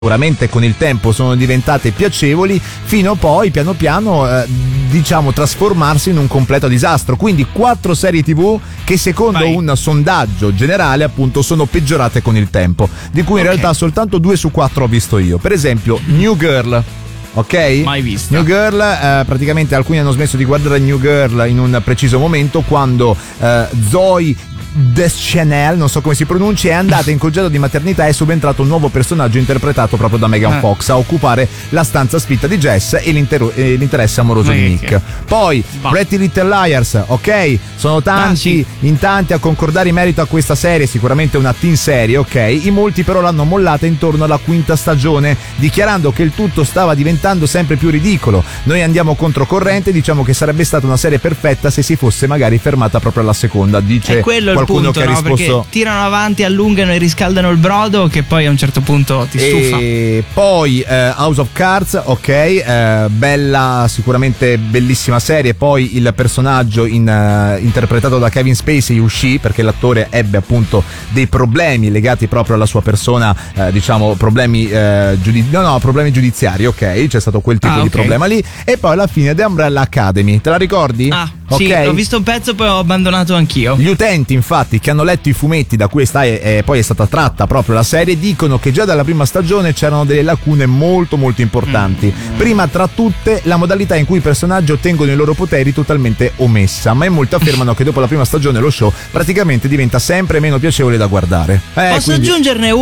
Sicuramente con il tempo sono diventate piacevoli, fino a poi piano piano trasformarsi in un completo disastro. Quindi 4 serie TV che secondo un sondaggio generale appunto sono peggiorate con il tempo, di cui in realtà soltanto 2 su 4 ho visto io. Per esempio New Girl, ok? Mai vista. New Girl, praticamente alcuni hanno smesso di guardare New Girl in un preciso momento quando Zoe Deschanel, non so come si pronuncia, è andata in congedo di maternità e è subentrato un nuovo personaggio interpretato proprio da Megan Fox a occupare la stanza sfitta di Jess e l'interesse amoroso di Nick. Poi Pretty Little Liars, ok? Sono tanti, in tanti a concordare in merito a questa serie, sicuramente una teen serie, ok? In molti però l'hanno mollata intorno alla 5ª stagione, dichiarando che il tutto stava diventando sempre più ridicolo. Noi andiamo controcorrente, diciamo che sarebbe stata una serie perfetta se si fosse magari fermata proprio alla seconda, dice qualcuno che ha risposto. Perché tirano avanti, allungano e riscaldano il brodo che poi a un certo punto ti stufa. E poi House of Cards, ok, bella, sicuramente bellissima serie. Poi il personaggio interpretato da Kevin Spacey uscì perché l'attore ebbe appunto dei problemi legati proprio alla sua persona, problemi giudiziari, ok, c'è stato quel tipo di problema lì. E poi alla fine The Umbrella Academy, te la ricordi? Sì, ho visto un pezzo, poi ho abbandonato anch'io. Gli utenti, infatti, che hanno letto i fumetti da cui poi è stata tratta proprio la serie, dicono che già dalla prima stagione c'erano delle lacune molto molto importanti. Prima tra tutte la modalità in cui i personaggi ottengono i loro poteri totalmente omessa, ma in molti affermano che dopo la prima stagione lo show praticamente diventa sempre meno piacevole da guardare. Posso aggiungerne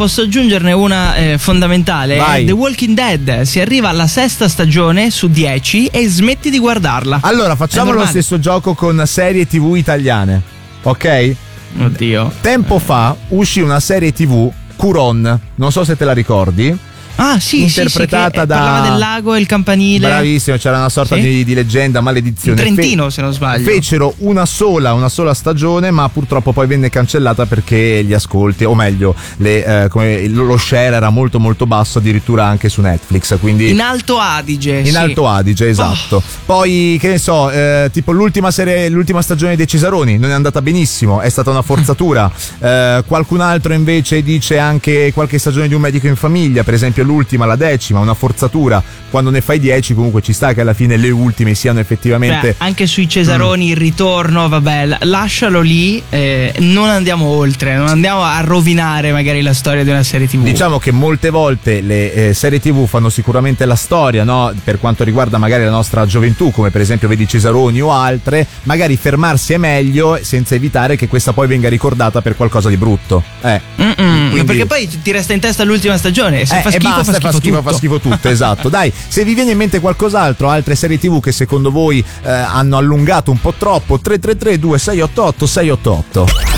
una fondamentale? Vai. The Walking Dead, si arriva alla 6ª stagione su 10 e smetti di guardarla. Allora facciamo lo stesso gioco con serie TV italiane, ok? Oddio. Tempo fa uscì una serie TV, Curon, non so se te la ricordi. Sì, interpretata da. Parlava del lago e il campanile. Bravissimo, c'era una sorta di leggenda, maledizione. In Trentino, se non sbaglio. Fecero una sola stagione, ma purtroppo poi venne cancellata perché gli ascolti, o meglio, lo share era molto molto basso, addirittura anche su Netflix. Quindi in Alto Adige. Alto Adige, esatto. Poi, che ne so, tipo l'ultima stagione dei Cesaroni non è andata benissimo, è stata una forzatura. Qualcun altro invece dice anche qualche stagione di Un medico in famiglia, per esempio l'ultima, la 10ª, una forzatura. Quando ne fai 10 comunque ci sta che alla fine le ultime siano effettivamente. Anche sui Cesaroni il ritorno, vabbè, lascialo lì, non andiamo oltre, non andiamo a rovinare magari la storia di una serie TV. Diciamo che molte volte le serie TV fanno sicuramente la storia, no? Per quanto riguarda magari la nostra gioventù, come per esempio vedi Cesaroni o altre, magari fermarsi è meglio senza evitare che questa poi venga ricordata per qualcosa di brutto. Quindi. Perché poi ti resta in testa l'ultima stagione e se fa schifo fa schifo tutto, esatto. Dai, se vi viene in mente qualcos'altro, altre serie TV che secondo voi hanno allungato un po' troppo, 333 2688 688.